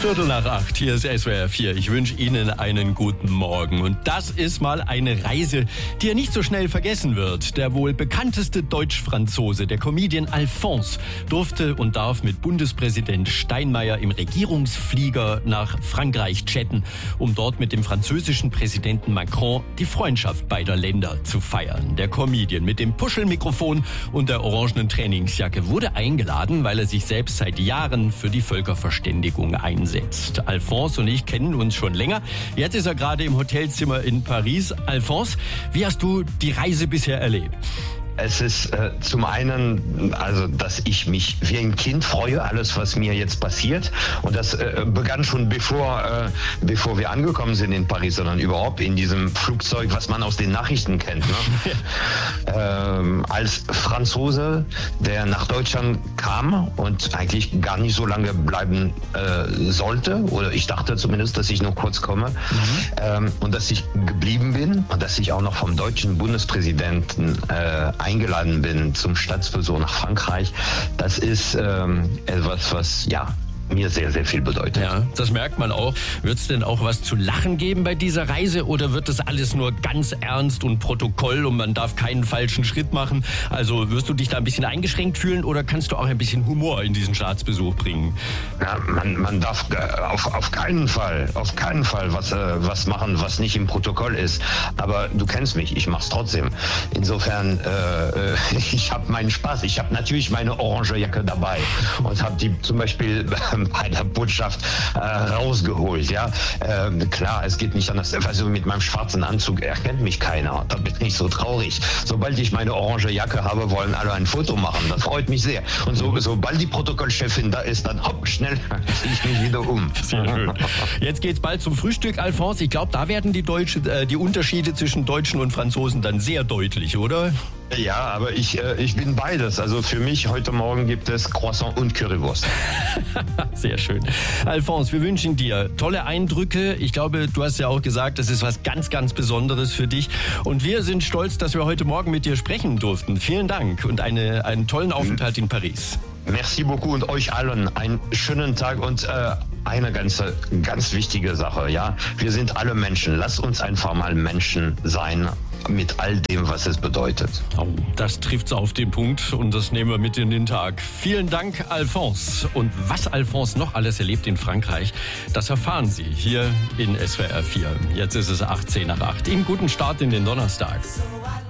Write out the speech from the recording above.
7:15. Hier ist SWR 4. Ich wünsche Ihnen einen guten Morgen. Und das ist mal eine Reise, die ja nicht so schnell vergessen wird. Der wohl bekannteste Deutsch-Franzose, der Comedian Alphonse, durfte und darf mit Bundespräsident Steinmeier im Regierungsflieger nach Frankreich chatten, um dort mit dem französischen Präsidenten Macron die Freundschaft beider Länder zu feiern. Der Comedian mit dem Puschelmikrofon und der orangenen Trainingsjacke wurde eingeladen, weil er sich selbst seit Jahren für die Völkerverständigung einsetzt. Alphonse und ich kennen uns schon länger. Jetzt ist er gerade im Hotelzimmer in Paris. Alphonse, wie hast du die Reise bisher erlebt? Es ist zum einen, also dass ich mich wie ein Kind freue, alles was mir jetzt passiert. Und das begann schon bevor wir angekommen sind in Paris, sondern überhaupt in diesem Flugzeug, was man aus den Nachrichten kennt. Ne? Als Franzose, der nach Deutschland kam und eigentlich gar nicht so lange bleiben sollte, oder ich dachte zumindest, dass ich nur kurz komme, und dass ich geblieben bin und dass ich auch noch vom deutschen Bundespräsidenten eingeladen bin zum Staatsbesuch nach Frankreich, das ist etwas, was mir sehr, sehr viel bedeutet. Ja, das merkt man auch. Wird es denn auch was zu lachen geben bei dieser Reise oder wird das alles nur ganz ernst und Protokoll und man darf keinen falschen Schritt machen? Also wirst du dich da ein bisschen eingeschränkt fühlen oder kannst du auch ein bisschen Humor in diesen Staatsbesuch bringen? Ja, man darf auf keinen Fall was machen, was nicht im Protokoll ist. Aber du kennst mich, ich mach's trotzdem. Insofern, ich habe meinen Spaß. Ich habe natürlich meine orange Jacke dabei und habe die zum Beispiel bei der Botschaft rausgeholt. Ja, klar, es geht nicht anders. Also mit meinem schwarzen Anzug erkennt mich keiner. Da bin ich so traurig. Sobald ich meine orange Jacke habe, wollen alle ein Foto machen. Das freut mich sehr. Und sobald die Protokollchefin da ist, dann hopp, schnell ziehe ich mich wieder um. Sehr schön. Jetzt geht's bald zum Frühstück, Alphonse. Ich glaube, da werden die Unterschiede zwischen Deutschen und Franzosen dann sehr deutlich, oder? Ja, aber ich bin beides. Also für mich heute Morgen gibt es Croissant und Currywurst. Sehr schön. Alphonse, wir wünschen dir tolle Eindrücke. Ich glaube, du hast ja auch gesagt, das ist was ganz, ganz Besonderes für dich. Und wir sind stolz, dass wir heute Morgen mit dir sprechen durften. Vielen Dank und einen tollen Aufenthalt in Paris. Merci beaucoup und euch allen einen schönen Tag und eine ganz wichtige Sache. Ja, wir sind alle Menschen. Lasst uns einfach mal Menschen sein. Mit all dem, was es bedeutet. Oh, das trifft's auf den Punkt und das nehmen wir mit in den Tag. Vielen Dank, Alphonse. Und was Alphonse noch alles erlebt in Frankreich, das erfahren Sie hier in SWR 4. Jetzt ist es 7:18. Ihnen guten Start in den Donnerstag.